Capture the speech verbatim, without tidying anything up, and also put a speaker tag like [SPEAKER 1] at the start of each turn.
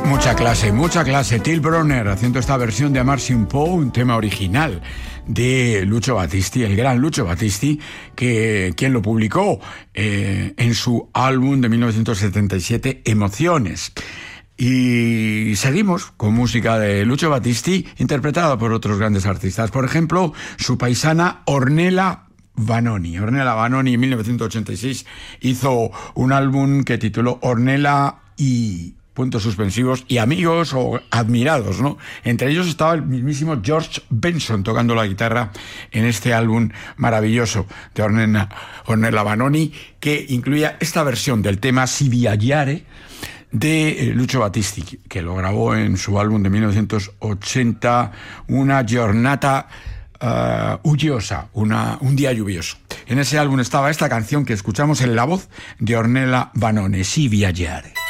[SPEAKER 1] Mucha clase, mucha clase. Till Brönner haciendo esta versión de Amarsi un po', un tema original de Lucio Battisti, el gran Lucio Battisti, que quien lo publicó eh, en su álbum de mil novecientos setenta y siete, Emociones. Y seguimos con música de Lucio Battisti, interpretada por otros grandes artistas. Por ejemplo, su paisana Ornella Vanoni. Ornella Vanoni en mil novecientos ochenta y seis hizo un álbum que tituló Ornella y puntos suspensivos y amigos o admirados, ¿no? Entre ellos estaba el mismísimo George Benson tocando la guitarra en este álbum maravilloso de Ornella, Ornella Vanoni, que incluía esta versión del tema Si Viaggiare de Lucio Battisti, que lo grabó en su álbum de mil novecientos ochenta, Una giornata uh, uggiosa, una, un día lluvioso. En ese álbum estaba esta canción que escuchamos en la voz de Ornella Vanoni, Si Viaggiare.